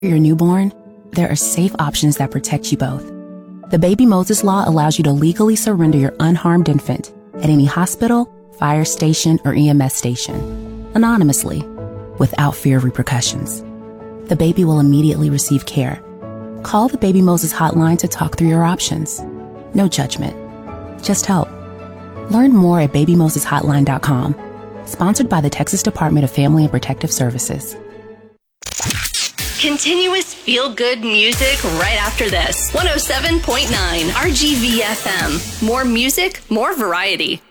your newborn, there are safe options that protect you both. The Baby Moses Law allows you to legally surrender your unharmed infant at any hospital, fire station, or EMS station, anonymously, without fear of repercussions. The baby will immediately receive care. Call the Baby Moses hotline to talk through your options. No judgment, just help. Learn more at babymoseshotline.com. Sponsored by the Texas Department of Family and Protective Services. Continuous feel-good music right after this. 107.9 RGV FM. More music, more variety.